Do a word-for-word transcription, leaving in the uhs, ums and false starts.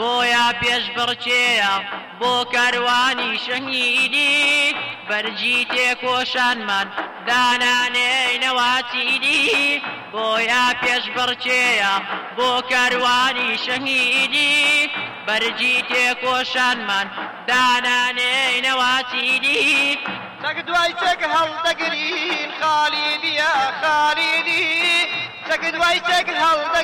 بۆیە پێش بڕچێە بۆ کاروانی شەهیدی بەرجی تێکۆشانمان دانانێنەوە چیدی بۆیە پێش بڕچێە بۆ کاروانی شەهیدی بەرجی تێکۆشانمان دانانێنەوە چیدی چەک دوای چەک هەڵدەگرین خالیدیە خالیدی چەک دوای چەک هەڵدەگرین